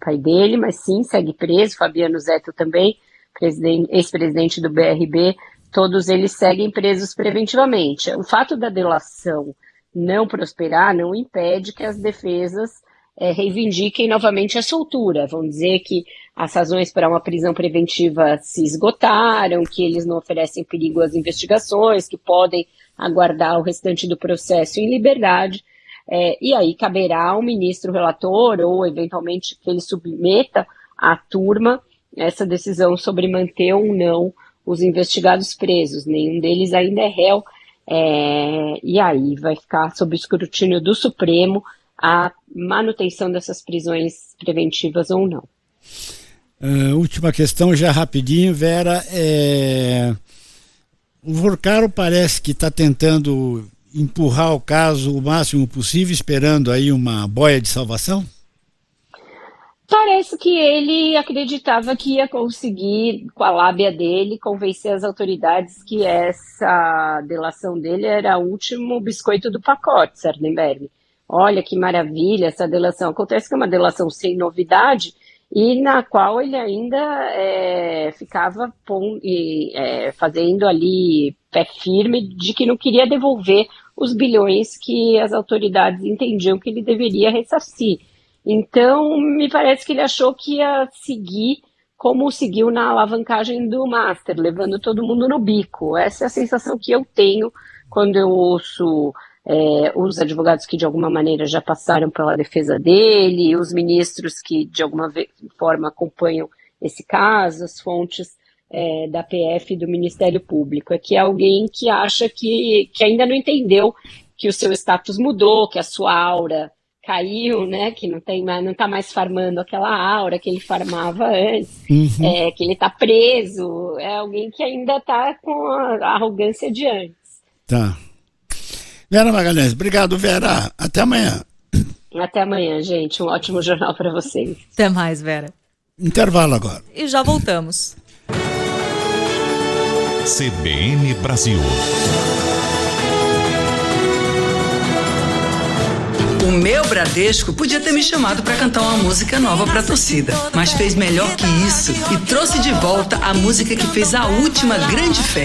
pai dele, mas sim, segue preso, Fabiano Zetto também, ex-presidente do BRB, todos eles seguem presos preventivamente. O fato da delação não prosperar não impede que as defesas reivindiquem novamente a soltura. Vão dizer que as razões para uma prisão preventiva se esgotaram, que eles não oferecem perigo às investigações, que podem aguardar o restante do processo em liberdade. E aí caberá ao ministro relator ou, eventualmente, que ele submeta à turma essa decisão sobre manter ou não os investigados presos. Nenhum deles ainda é réu. E aí vai ficar sob o escrutínio do Supremo a manutenção dessas prisões preventivas ou não. Última questão, já rapidinho, Vera. O Vorcaro parece que está tentando empurrar o caso o máximo possível, esperando aí uma boia de salvação? Parece que ele acreditava que ia conseguir, com a lábia dele, convencer as autoridades que essa delação dele era o último biscoito do pacote, Sardenberg. Olha que maravilha essa delação. Acontece que é uma delação sem novidade e na qual ele ainda ficava fazendo ali pé firme de que não queria devolver os bilhões que as autoridades entendiam que ele deveria ressarcir. Então, me parece que ele achou que ia seguir como seguiu na alavancagem do Master, levando todo mundo no bico. Essa é a sensação que eu tenho quando eu ouço os advogados que de alguma maneira já passaram pela defesa dele, os ministros que de alguma forma acompanham esse caso, as fontes da PF e do Ministério Público. É que é alguém que acha que ainda não entendeu que o seu status mudou, que a sua aura caiu, né, que não está mais farmando aquela aura que ele farmava antes, que ele está preso. É alguém que ainda está com a arrogância de antes. Tá. Vera Magalhães, obrigado, Vera. Até amanhã. Até amanhã, gente. Um ótimo jornal para vocês. Até mais, Vera. Intervalo agora. E já voltamos. CBN Brasil. O meu Bradesco podia ter me chamado para cantar uma música nova para a torcida, mas fez melhor que isso e trouxe de volta a música que fez a última grande festa.